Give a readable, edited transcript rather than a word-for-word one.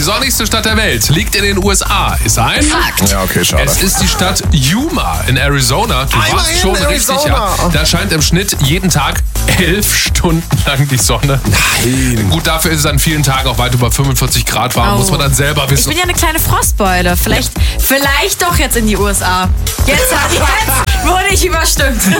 sonnigste Stadt der Welt liegt in den USA. Ist ein Fakt. Ja, okay, schade. Es ist die Stadt Yuma in Arizona. Du warst Immerhin schon Arizona. richtig, ja. Da scheint im Schnitt jeden Tag 11 Stunden lang die Sonne. Nein. Gut, dafür ist es an vielen Tagen auch weit über 45 Grad warm, muss man dann selber Ich wissen. bin ja eine kleine Frostbeule. Vielleicht doch jetzt in die USA. Jetzt wurde ich überstimmt.